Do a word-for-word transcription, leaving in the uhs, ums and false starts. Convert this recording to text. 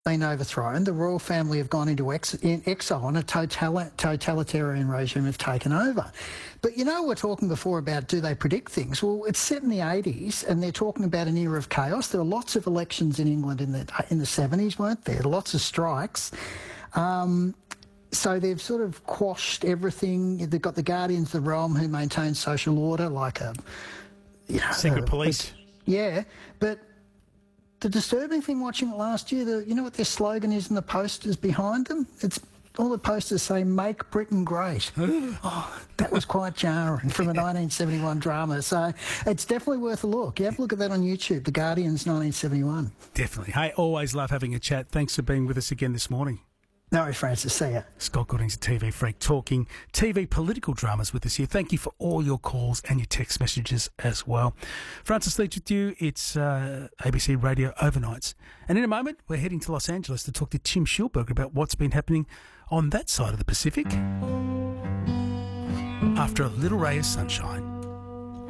been overthrown. The royal family have gone into ex- in exile and a total- totalitarian regime have taken over. But you know, we're talking before about do they predict things? Well, it's set in the eighties and they're talking about an era of chaos. There were lots of elections in England in the in the seventies, weren't there? Lots of strikes. Um, so they've sort of quashed everything. They've got the Guardians of the Realm who maintain social order, like a... You know, secret a, police. A, yeah, but... The disturbing thing watching it last year, the, you know what their slogan is in the posters behind them? It's all the posters say, "Make Britain Great." Oh, that was quite jarring from a nineteen seventy-one drama. So it's definitely worth a look. You have a look at that on YouTube, The Guardians nineteen seventy-one. Definitely. Hey, always love having a chat. Thanks for being with us again this morning. No worries, Francis. See ya. Scott Gooding's a T V freak talking T V political dramas with us here. Thank you for all your calls and your text messages as well. Francis Leach with you. It's uh, A B C Radio Overnights. And in a moment, we're heading to Los Angeles to talk to Tim Schulberg about what's been happening on that side of the Pacific. After a little ray of sunshine.